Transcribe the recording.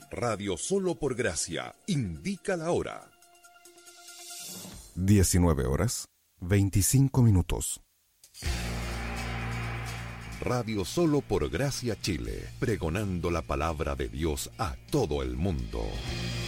Radio Solo por Gracia indica la hora. 19:25. Radio Solo por Gracia Chile, pregonando la palabra de Dios a todo el mundo.